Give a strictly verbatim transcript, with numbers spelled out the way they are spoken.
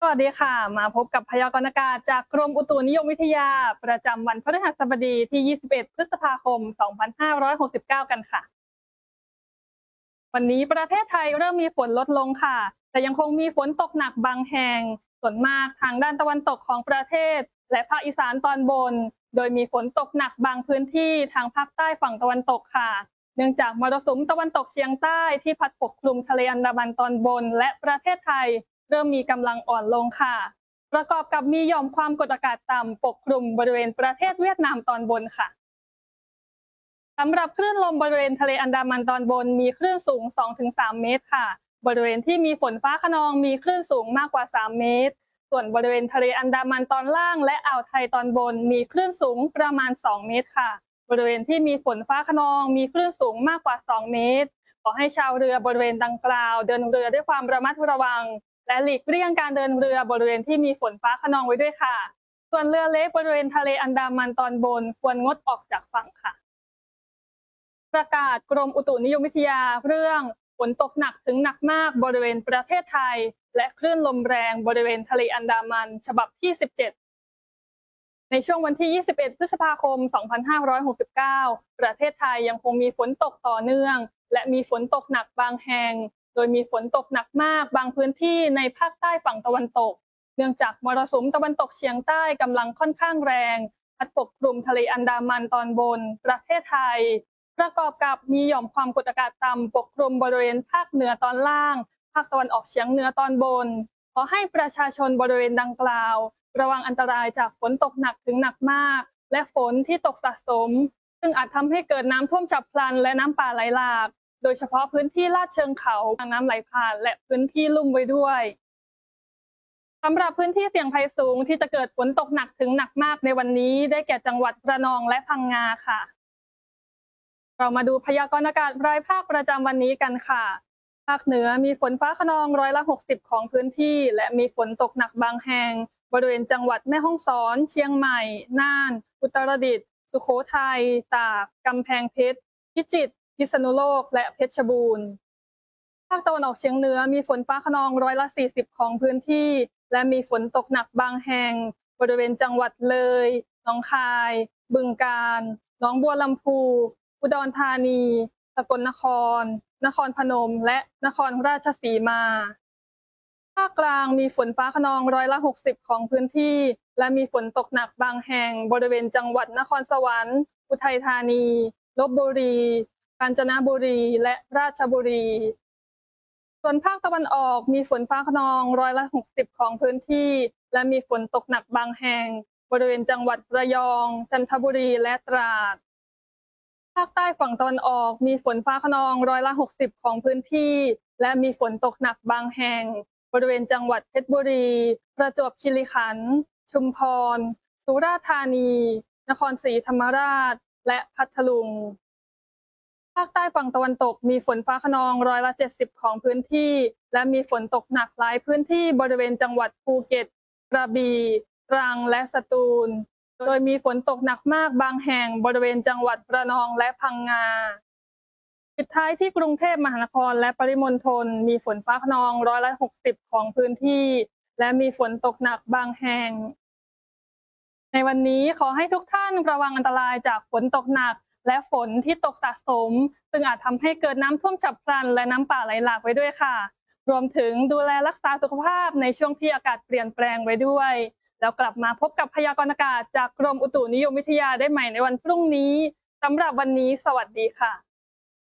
วัสดีค่ะมาพบกับพยากรณ์อากาศจากกรมอุตุนิยมวิทยาประจำวันพฤหัสบดีที่ ยี่สิบเอ็ด พฤษภาคม สองพันห้าร้อยหกสิบเก้า กันค่ะวันนี้ประเทศไทยเริ่มมีฝนลดลงค่ะแต่ยังคงมีฝนตกหนักบางแห่งส่วนมากทางด้านตะวันตกของประเทศและภาคอีสานตอนบนโดยมีฝนตกหนักบางพื้นที่ทางภาคใต้ฝั่งตะวันตกค่ะเนื่องจากมรสุมตะวันตกเฉียงใต้ที่พัดปกคลุมทะเลอันดามันตอนบนและประเทศไทยเริ่มมีกำลังอ่อนลงค่ะประกอบกับมีหย่อมความกดอากาศต่ำปกคลุมบริเวณประเทศเวียดนามตอนบนค่ะสำหรับคลื่นลมบริเวณทะเลอันดามันตอนบนมีคลื่นสูง สองถึงสาม เมตรค่ะบริเวณที่มีฝนฟ้าคะนองมีคลื่นสูงมากกว่า สาม เมตรส่วนบริเวณทะเลอันดามันตอนล่างและอ่าวไทยตอนบนมีคลื่นสูงประมาณ สอง เมตรค่ะบริเวณที่มีฝนฟ้าคะนองมีคลื่นสูงมากกว่า สอง เมตรขอให้ชาวเรือบริเวณดังกล่าวเดินเรือด้วยความระมัดระวังและหลีกเลี่ยงการเดินเรือบริเวณที่มีฝนฟ้าคะนองไว้ด้วยค่ะส่วนเรือเล็กบริเวณทะเลอันดามันตอนบนควรงดออกจากฝั่งค่ะประกาศกรมอุตุนิยมวิทยาเรื่องฝนตกหนักถึงหนักมากบริเวณประเทศไทยและคลื่นลมแรงบริเวณทะเลอันดามันฉบับที่ สิบเจ็ด ในช่วงวันที่ ยี่สิบเอ็ด พฤษภาคม สองพันห้าร้อยหกสิบเก้า ประเทศไทยยังคงมีฝนตกต่อเนื่องและมีฝนตกหนักบางแห่งโดยมีฝนตกหนักมากบางพื้นที่ในภาคใต้ฝั่งตะวันตกเนื่องจากมรสุมตะวันตกเฉียงใต้กำลังค่อนข้างแรงพัดปกคลุมทะเลอันดามันตอนบนประเทศไทยประกอบกับมีหย่อมความกดอากาศต่ำปกคลุมบริเวณภาคเหนือตอนล่างภาคตะวันออกเฉียงเหนือตอนบนขอให้ประชาชนบริเวณดังกล่าวระวังอันตรายจากฝนตกหนักถึงหนักมากและฝนที่ตกสะสมซึ่งอาจทำให้เกิดน้ำท่วมฉับพลันและน้ำป่าไหลหลากโดยเฉพาะพื้นที่ลาดเชิงเขาน้ำไหลผ่านและพื้นที่ลุ่มไว้ด้วยสำหรับพื้นที่เสี่ยงภัยสูงที่จะเกิดฝนตกหนักถึงหนักมากในวันนี้ได้แก่จังหวัดระนองและพังงาค่ะเรามาดูพยากรณ์อากาศรายภาคประจำวันนี้กันค่ะภาคเหนือมีฝนฟ้าคะนองร้อยละหกสิบของพื้นที่และมีฝนตกหนักบางแห่งบริเวณจังหวัดแม่ฮ่องสอนเชียงใหม่น่านอุตรดิตถ์สุโขทัยตากกำแพงเพชรพิจิตรพิษณุโลกและเพชรบูรณ์ภาคตะวันออกเฉียงเหนือมีฝนฟ้าคะนองร้อยละสี่สิบของพื้นที่และมีฝนตกหนักบางแห่งบริเวณจังหวัดเลยหนองคายบึงกาฬหนองบัวลำพูอุดรธานีสกลนครนครพนมและนครราชสีมาภาคกลางมีฝนฟ้าคะนองร้อยละหกสิบของพื้นที่และมีฝนตกหนักบางแห่งบริเวณจังหวัดนครสวรรค์อุทัยธานีลพบุรีกาญจนบุรีและราชบุรีส่วนภาคตะวันออกมีฝนฟ้าคะนองร้อยละหกสิบของพื้นที่และมีฝนตกหนักบางแห่งบริเวณจังหวัดระยองจันทบุรีและตราดภาคใต้ฝั่งตะวันออกมีฝนฟ้าคะนองร้อยละหกสิบของพื้นที่และมีฝนตกหนักบางแห่งบริเวณจังหวัดเพชรบุรีประจวบคีรีขันธ์ชุมพรสุราษฎร์ธานีนครศรีธรรมราชและพัทลุงภาคใต้ฝั่งตะวันตกมีฝนฟ้าคะนองร้อยละเจ็ดสิบของพื้นที่และมีฝนตกหนักหลายพื้นที่บริเวณจังหวัดภูเก็ตกระบี่ตรังและสตูลโดยมีฝนตกหนักมากบางแห่งบริเวณจังหวัดระนองและพังงาปิดท้ายที่กรุงเทพมหานครและปริมณฑลมีฝนฟ้าคะนองร้อยละหกสิบของพื้นที่และมีฝนตกหนักบางแห่งในวันนี้ขอให้ทุกท่านระวังอันตรายจากฝนตกหนักและฝนที่ตกสะสมซึ่งอาจทำให้เกิดน้ำท่วมฉับพลันและน้ำป่าไหลหลากไว้ด้วยค่ะรวมถึงดูแลรักษาสุขภาพในช่วงที่อากาศเปลี่ยนแปลงไว้ด้วยแล้วกลับมาพบกับพยากรณ์อากาศจากกรมอุตุนิยมวิทยาได้ใหม่ในวันพรุ่งนี้สำหรับวันนี้สวัสดีค่ะ